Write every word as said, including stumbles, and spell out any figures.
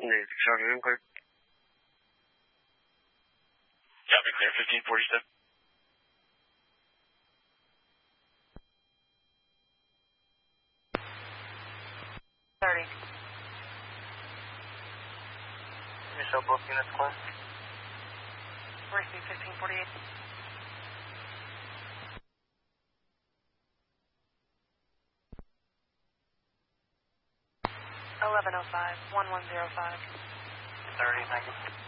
Nancy Charlie, I'm clear. Copy, clear, fifteen forty-seven. thirty. Michelle, both units clear. Racing fifteen forty-eight. eleven oh five, one one zero five. thirty, thank you.